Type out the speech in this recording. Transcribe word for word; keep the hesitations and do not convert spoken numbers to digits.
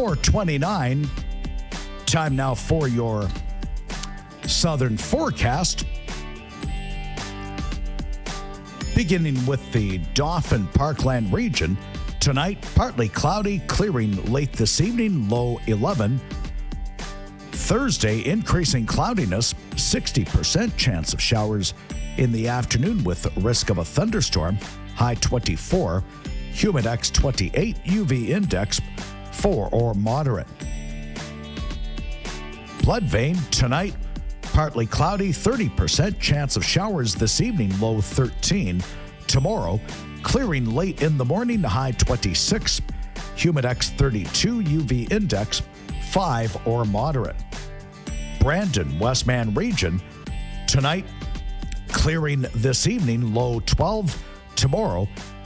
four twenty-nine. Time now for your southern forecast. Beginning with the Dauphin Parkland region. Tonight, partly cloudy, clearing late this evening, low eleven. Thursday, increasing cloudiness, sixty percent chance of showers in the afternoon with risk of a thunderstorm, high twenty-four. Humidex twenty-eight, U V index four or moderate. Blood vein, tonight, partly cloudy, thirty percent chance of showers this evening, low thirteen. Tomorrow, clearing late in the morning, high twenty-six. Humidex thirty-two, U V index five or moderate. Brandon, Westman region, tonight, clearing this evening, low twelve. Tomorrow,